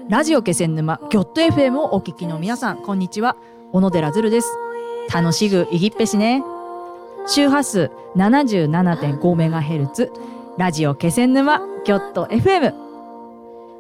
ラジオ気仙沼ギョット FM をお聞きの皆さん、こんにちは。小野寺ずるです。楽しぐいぎっぺしね。周波数 77.5MHz ラジオ気仙沼ギョット FM。